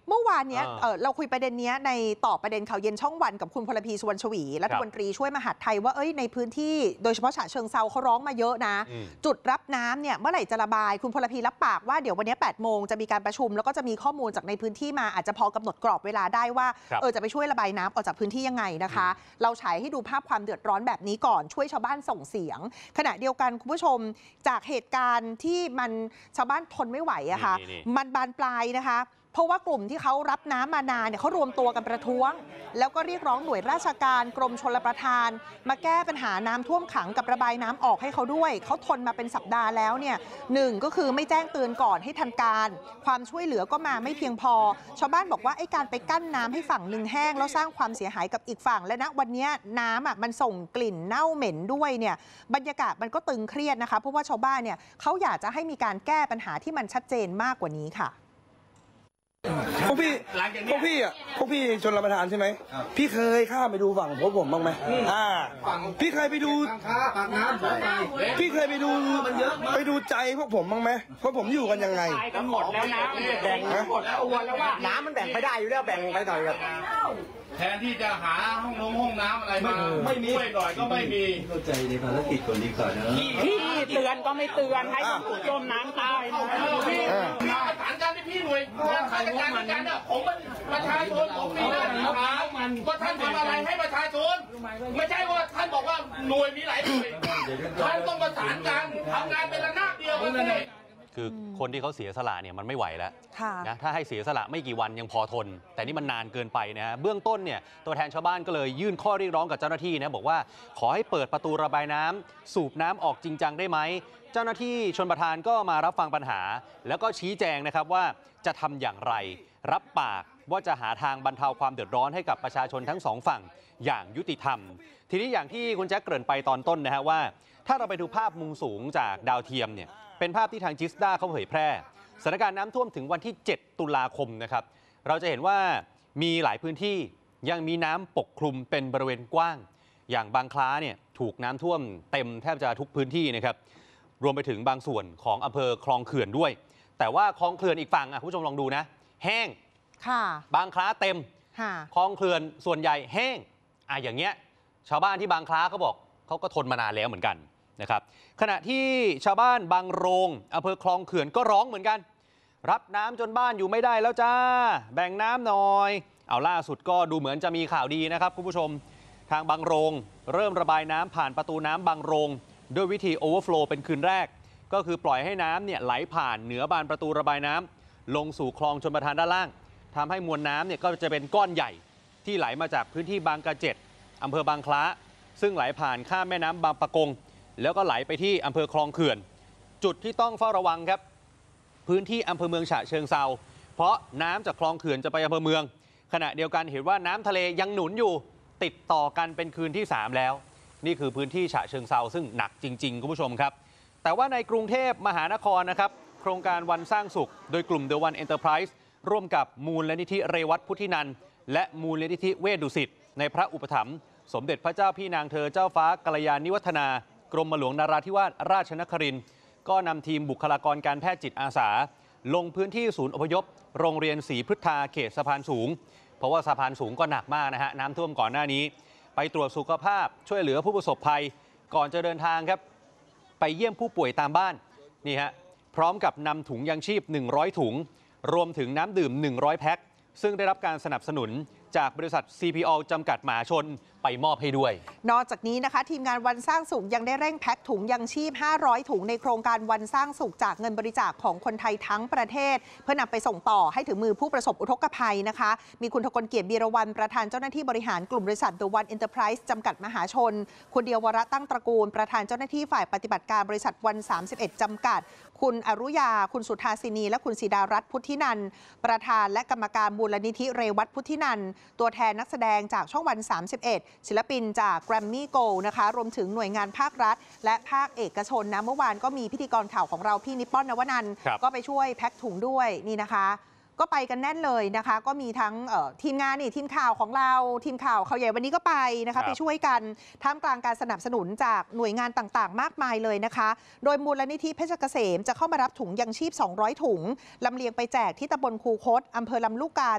เมื่อวานนี้เราคุยประเด็นนี้ในต่อประเด็นข่าวเย็นช่องวันกับคุณพลพีสุวรรณชวีรัฐมนตรีช่วยมหาดไทยว่าในพื้นที่โดยเฉพาะฉะเชิงเซาเขาร้องมาเยอะนะจุดรับน้ำเนี่ยเมื่อไหร่จะระบายคุณพลพีรับปากว่าเดี๋ยววันนี้8 โมงจะมีการประชุมแล้วก็จะมีข้อมูลจากในพื้นที่มาอาจจะพอกำหนดกรอบเวลาได้ว่าจะไปช่วยระบายน้ำออกจากพื้นที่ยังไงนะคะเราฉายให้ดูภาพความเดือดร้อนแบบนี้ก่อนช่วยชาวบ้านส่งเสียงขณะเดียวกันคุณผู้ชมจากเหตุการณ์ที่มันชาวบ้านทนไม่ไหวอะค่ะมันบานปลายนะคะเพราะว่ากลุ่มที่เขารับน้ำมานานเนี่ยเขารวมตัวกันประท้วงแล้วก็เรียกร้องหน่วยราชการกรมชลประทานมาแก้ปัญหาน้ำท่วมขังกับระบายน้ำออกให้เขาด้วยเขาทนมาเป็นสัปดาห์แล้วเนี่ย1ก็คือไม่แจ้งเตือนก่อนให้ทันการความช่วยเหลือก็มาไม่เพียงพอชาวบ้านบอกว่าการไปกั้นน้ำให้ฝั่งหนึ่งแห้งแล้วสร้างความเสียหายกับอีกฝั่งและณวันนี้น้ำมันส่งกลิ่นเน่าเหม็นด้วยเนี่ยบรรยากาศมันก็ตึงเครียดนะคะเพราะว่าชาวบ้านเนี่ยเขาอยากจะให้มีการแก้ปัญหาที่มันชัดเจนมากกว่านี้ค่ะพวกพี่ชนรับประทานใช่ไหมพี่เคยข้ามไปดูฝั่งผมบ้างไหมพี่เคยไปดูพี่เคยไปดูใจพวกผมบ้างไหมเพราะผมอยู่กันยังไงกันหมดแล้วนะแบ่งหมดแล้วแล้วว่าน้ำมันแบ่งไปได้อยู่แล้วแบ่งไปหน่อยกันแทนที่จะหาห้องน้ำอะไรมาไม่มีช่วยหน่อยก็ไม่มีเข้าใจในภารกิจคนดีก่อนนะพี่เตือนก็ไม่เตือนให้ผู้จมน้ำตายพี่ประสานการที่พี่หน่วยราชการกันนะผมประชาชนผมมีหน้าที่ถามว่าท่านทำอะไรให้ประชาชนไม่ใช่ว่าท่านบอกว่าหน่วยมีหลายหน่วยท่านต้องประสานกันทำงานเป็นระนาบเดียวกันเลยคือคนที่เขาเสียสละเนี่ยมันไม่ไหวแล้วนะถ้าให้เสียสละไม่กี่วันยังพอทนแต่นี่มันนานเกินไปนะฮะเบื้องต้นเนี่ยตัวแทนชาวบ้านก็เลยยื่นข้อเรียกร้องกับเจ้าหน้าที่นะบอกว่าขอให้เปิดประตูระบายน้ำสูบน้ำออกจริงจังได้ไหมเจ้าหน้าที่ชลประทานก็มารับฟังปัญหาแล้วก็ชี้แจงนะครับว่าจะทำอย่างไรรับปากว่าจะหาทางบรรเทาความเดือดร้อนให้กับประชาชนทั้งสองฝั่งอย่างยุติธรรมทีนี้อย่างที่คุณแจ็คเกริ่นไปตอนต้นนะฮะว่าถ้าเราไปดูภาพมุมสูงจากดาวเทียมเนี่ยเป็นภาพที่ทางจิสดาเขาเผยแพร่สถานการณ์น้ำท่วมถึงวันที่7 ตุลาคมนะครับเราจะเห็นว่ามีหลายพื้นที่ยังมีน้ำปกคลุมเป็นบริเวณกว้างอย่างบางคล้าเนี่ยถูกน้ำท่วมเต็มแทบจะทุกพื้นที่นะครับรวมไปถึงบางส่วนของอำเภอคลองเขื่อนด้วยแต่ว่าคลองเขื่อนอีกฝั่งคุณผู้ชมลองดูนะแห้งบางคล้าเต็มคลองเขื่อนส่วนใหญ่แห้งอย่างเงี้ยชาวบ้านที่บางคล้าเขาบอกเขาก็ทนมานานแล้วเหมือนกันนะครับขณะที่ชาวบ้านบางโรงอำเภอคลองเขื่อนก็ร้องเหมือนกันรับน้ำจนบ้านอยู่ไม่ได้แล้วจ้าแบ่งน้ำหน่อยเอาล่าสุดก็ดูเหมือนจะมีข่าวดีนะครับคุณผู้ชมทางบางโรงเริ่มระบายน้ำผ่านประตูน้ำบางโรงด้วยวิธีโอเวอร์โฟลว์เป็นคืนแรกก็คือปล่อยให้น้ำเนี่ยไหลผ่านเหนือบานประตูระบายน้ำลงสู่คลองชลประทานด้านล่างทำให้มวลน้ำเนี่ยก็จะเป็นก้อนใหญ่ที่ไหลมาจากพื้นที่บางกระเจ็ดอำเภอบางคล้าซึ่งไหลผ่านข้ามแม่น้ำบางปะกงแล้วก็ไหลไปที่อำเภอคลองเขื่อนจุดที่ต้องเฝ้าระวังครับพื้นที่อำเภอเมืองฉะเชิงเทราเพราะน้ำจากคลองเขื่อนจะไปอำเภอเมืองขณะเดียวกันเห็นว่าน้ำทะเลยังหนุนอยู่ติดต่อกันเป็นคืนที่3แล้วนี่คือพื้นที่ฉะเชิงเทราซึ่งหนักจริงๆคุณผู้ชมครับแต่ว่าในกรุงเทพมหานครนะครับโครงการวันสร้างสุขโดยกลุ่ม The One Enterprise ร่วมกับมูลนิธิเรวัตพุทธินันท์และมูลนิธิเวชดุสิตในพระอุปถัมภ์สมเด็จพระเจ้าพี่นางเธอเจ้าฟ้ากัลยาณิวัฒนากรมหลวงนราธิวาสราชนครินทร์ก็นำทีมบุคลากรการแพทย์จิตอาสาลงพื้นที่ศูนย์อพยพโรงเรียนศรีพฤทธาเขตสะพานสูงเพราะว่าสะพานสูงก็หนักมากนะฮะน้ำท่วมก่อนหน้านี้ไปตรวจสุขภาพช่วยเหลือผู้ประสบภัยก่อนจะเดินทางครับไปเยี่ยมผู้ป่วยตามบ้านนี่ฮะพร้อมกับนำถุงยังชีพ100 ถุงรวมถึงน้ำดื่ม100 แพ็คซึ่งได้รับการสนับสนุนจากบริษัท CPO จำกัดมหาชนไปมอบให้ด้วยนอกจากนี้นะคะทีมงานวันสร้างสุขยังได้เร่งแพ็คถุงยังชีพ500 ถุงในโครงการวันสร้างสุขจากเงินบริจาคของคนไทยทั้งประเทศเพื่อนำไปส่งต่อให้ถึงมือผู้ประสบอุทกภัยนะคะมีคุณธกลเกียรติบีรวรรณประธานเจ้าหน้าที่บริหารกลุ่มบริษัท The One Enterprise จำกัดมหาชนคุณเดียววรตั้งตระกูลประธานเจ้าหน้าที่ฝ่ายปฏิบัติการบริษัทวัน31จำกัดคุณอรุยาคุณสุธาสินีและคุณศิดารัตน์พุทธินันท์ประธานและกรรมการมูลนิธิเรวัตพุทธินันท์ตัวแทนนักแสดงจากช่องวัน31ศิลปินจากแกรมมี่โกลด์นะคะรวมถึงหน่วยงานภาครัฐและภาคเอกชนนะเมื่อวานก็มีพิธีกรข่าวของเราพี่นิปปอน นวนันท์ก็ไปช่วยแพ็คถุงด้วยนี่นะคะก็ไปกันแน่นเลยนะคะก็มีทั้งทีมงานนี่ทีมข่าวของเราทีมข่าวข่าวใหญ่วันนี้ก็ไปนะคะไปช่วยกันท่ามกลางการสนับสนุนจากหน่วยงานต่างๆมากมายเลยนะคะโดยมูลนิธิเพชรเกษมจะเข้ามารับถุงยังชีพ200 ถุงลำเลียงไปแจกที่ตำบลคูคตอำเภอลำลูกกา